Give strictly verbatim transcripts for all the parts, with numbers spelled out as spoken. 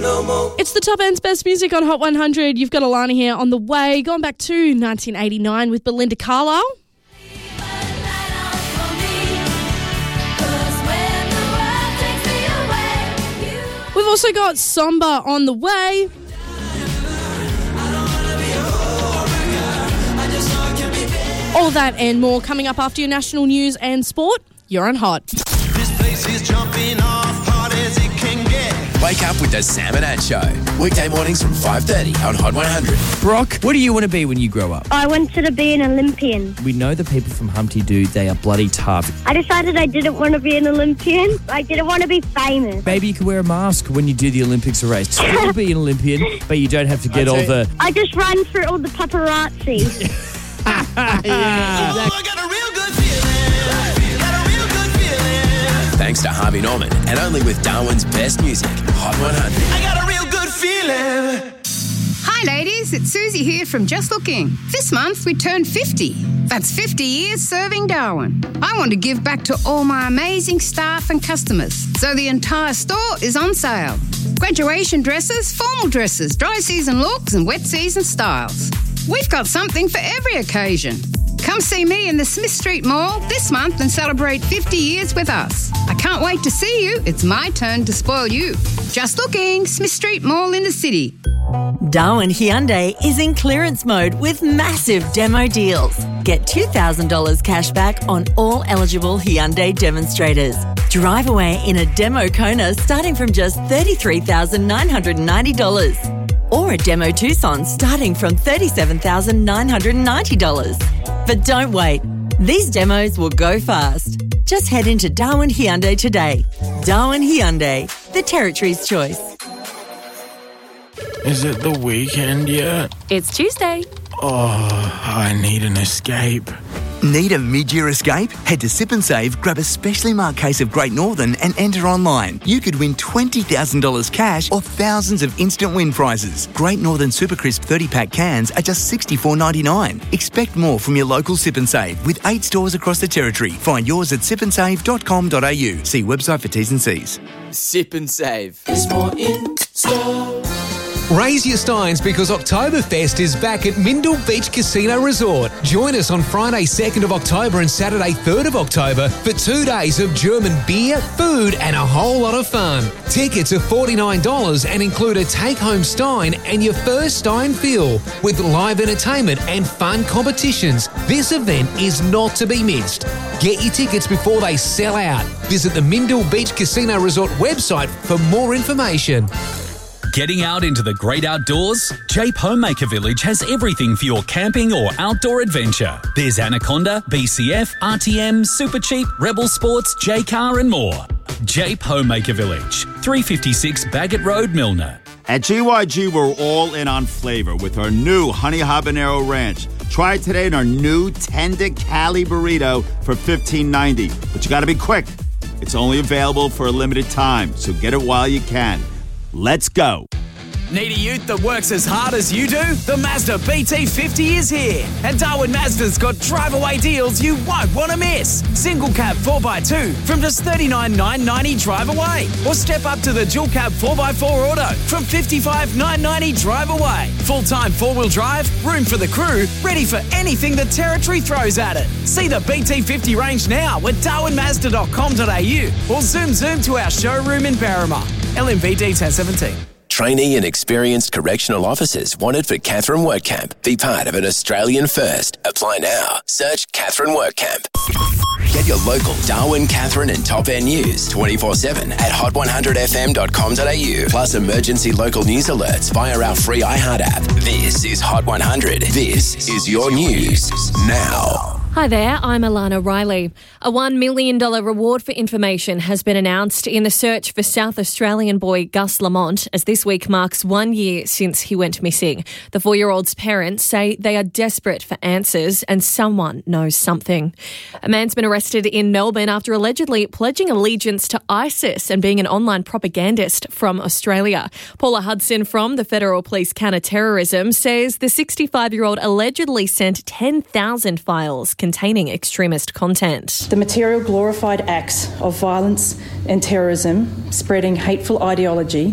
no more. It's the top end's best music on Hot one hundred. You've got Alana here on the way. Going back to nineteen eighty-nine with Belinda Carlisle. We've also got Samba on the way. All that and more coming up after your national news and sport. You're on Hot. This place is jumping off hard as it can get. Wake up with the Sam and Ad Show. Weekday mornings from five thirty on Hot one hundred. Brock, what do you want to be when you grow up? I wanted to be an Olympian. We know the people from Humpty Doo, they are bloody tough. I decided I didn't want to be an Olympian. I didn't want to be famous. Maybe you could wear a mask when you do the Olympics race. Still be an Olympian, but you don't have to get all the... I just ran through all the paparazzi. yeah, Oh, I got a real good feeling. Got a real good feeling. Thanks to Harvey Norman and only with Darwin's best music, Hot one hundred. I got a real good feeling. Hi ladies, it's Susie here from Just Looking. This month we turned fifty. That's fifty years serving Darwin. I want to give back to all my amazing staff and customers, so the entire store is on sale. Graduation dresses, formal dresses, dry season looks and wet season styles. We've got something for every occasion. Come see me in the Smith Street Mall this month and celebrate fifty years with us. I can't wait to see you. It's my turn to spoil you. Just Looking, Smith Street Mall in the city. Darwin Hyundai is in clearance mode with massive demo deals. Get two thousand dollars cash back on all eligible Hyundai demonstrators. Drive away in a demo Kona starting from just thirty-three thousand nine hundred ninety dollars. Or a demo Tucson starting from thirty-seven thousand nine hundred ninety dollars. But don't wait. These demos will go fast. Just head into Darwin Hyundai today. Darwin Hyundai, the Territory's choice. Is it the weekend yet? It's Tuesday. Oh, I need an escape. Need a mid-year escape? Head to Sip and Save, grab a specially marked case of Great Northern and enter online. You could win twenty thousand dollars cash or thousands of instant win prizes. Great Northern Super Crisp thirty-pack cans are just sixty-four ninety-nine. Expect more from your local Sip and Save with eight stores across the Territory. Find yours at sip and save dot com dot a u. See website for T's and C's. Sip and Save. There's more in store. Raise your steins because Oktoberfest is back at Mindle Beach Casino Resort. Join us on Friday second of October and Saturday third of October for two days of German beer, food and a whole lot of fun. Tickets are forty-nine dollars and include a take-home stein and your first stein fill with live entertainment and fun competitions. This event is not to be missed. Get your tickets before they sell out. Visit the Mindle Beach Casino Resort website for more information. Getting out into the great outdoors? Jape Homemaker Village has everything for your camping or outdoor adventure. There's Anaconda, B C F, R T M, Super Cheap, Rebel Sports, J-Car and more. Jape Homemaker Village, three fifty-six Baggett Road, Milner. At G Y G, we're all in on flavor with our new Honey Habanero Ranch. Try it today in our new Tender Cali Burrito for fifteen ninety. But you got to be quick. It's only available for a limited time, so get it while you can. Let's go. Need a ute that works as hard as you do? The Mazda B T fifty is here. And Darwin Mazda's got drive-away deals you won't want to miss. Single cab four by two from just thirty-nine thousand nine hundred ninety drive away. Or step up to the dual cab four by four auto from fifty-five thousand nine hundred ninety drive away. Full-time four-wheel drive, room for the crew, ready for anything the Territory throws at it. See the B T fifty range now at darwin mazda dot com dot a u or zoom zoom to our showroom in Berrima. L M V D ten seventeen. Trainee and experienced correctional officers wanted for Catherine Workcamp. Be part of an Australian first. Apply now. Search Catherine Workcamp. Get your local Darwin, Catherine and Top End news twenty-four seven at hot one hundred f m dot com dot a u. Plus emergency local news alerts via our free iHeart app. This is Hot one hundred. This is your news now. Hi there, I'm Alana Riley. A one million dollars reward for information has been announced in the search for South Australian boy Gus Lamont, as this week marks one year since he went missing. The four-year-old's parents say they are desperate for answers and someone knows something. A man's been arrested in Melbourne after allegedly pledging allegiance to ISIS and being an online propagandist from Australia. Paula Hudson from the Federal Police Counter-Terrorism says the sixty-five-year-old allegedly sent ten thousand files containing extremist content. The material glorified acts of violence and terrorism, spreading hateful ideology,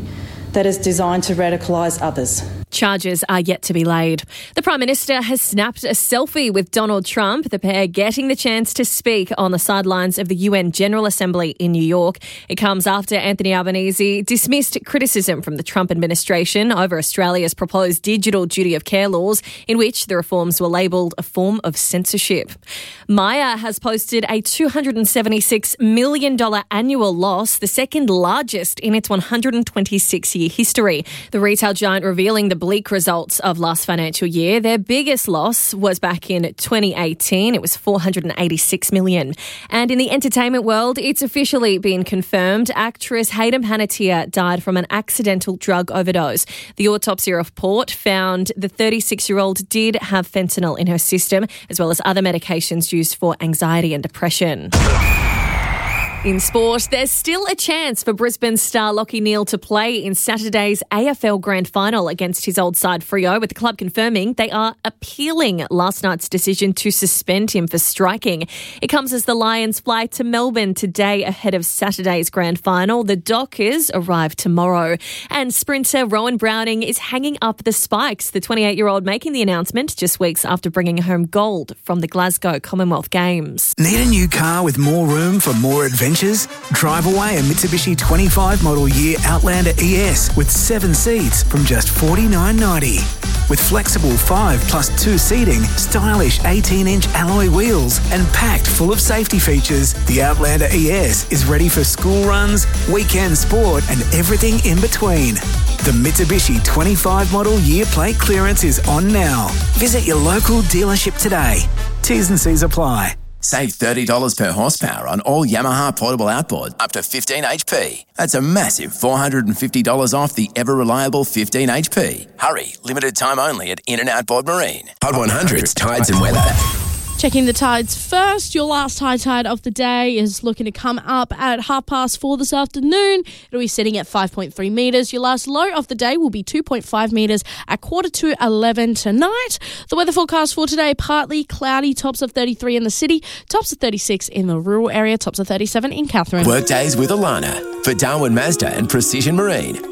that is designed to radicalise others. Charges are yet to be laid. The Prime Minister has snapped a selfie with Donald Trump, the pair getting the chance to speak on the sidelines of the U N General Assembly in New York. It comes after Anthony Albanese dismissed criticism from the Trump administration over Australia's proposed digital duty of care laws, in which the reforms were labelled a form of censorship. Myer has posted a two hundred seventy-six million dollars annual loss, the second largest in its one hundred twenty-six year history. The retail giant revealing the bleak results of last financial year. Their biggest loss was back in twenty eighteen. It was four hundred eighty-six million dollars. And in the entertainment world, it's officially been confirmed. Actress Hayden Panettiere died from an accidental drug overdose. The autopsy report found the thirty-six-year-old did have fentanyl in her system, as well as other medications used for anxiety and depression. In sport, there's still a chance for Brisbane star Lachie Neale to play in Saturday's A F L Grand Final against his old side Freo, with the club confirming they are appealing last night's decision to suspend him for striking. It comes as the Lions fly to Melbourne today ahead of Saturday's Grand Final. The Dockers arrive tomorrow. And sprinter Rowan Browning is hanging up the spikes, the twenty-eight-year-old making the announcement just weeks after bringing home gold from the Glasgow Commonwealth Games. Need a new car with more room for more adventure? Drive away a Mitsubishi twenty-five model year Outlander E S with seven seats from just forty-nine ninety. With flexible five plus two seating, stylish eighteen-inch alloy wheels and packed full of safety features, the Outlander E S is ready for school runs, weekend sport and everything in between. The Mitsubishi twenty-five model year plate clearance is on now. Visit your local dealership today. T's and C's apply. Save thirty dollars per horsepower on all Yamaha portable outboards up to fifteen H P. That's a massive four hundred fifty dollars off the ever-reliable fifteen H P. Hurry, limited time only at In and Outboard Marine. Hot one hundred's Tides and Weather. Checking the tides first. Your last high tide of the day is looking to come up at half past four this afternoon. It'll be sitting at five point three metres. Your last low of the day will be two point five metres at quarter to eleven tonight. The weather forecast for today, partly cloudy, tops of thirty-three in the city, tops of thirty-six in the rural area, tops of thirty-seven in Katherine. Workdays with Alana for Darwin Mazda and Precision Marine.